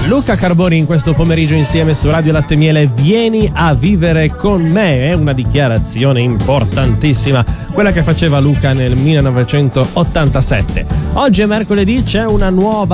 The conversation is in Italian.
Luca Carboni in questo pomeriggio insieme su Radio Latte e Miele. Vieni a vivere con me, è una dichiarazione importantissima, quella che faceva Luca nel 1987. Oggi è mercoledì, c'è una nuova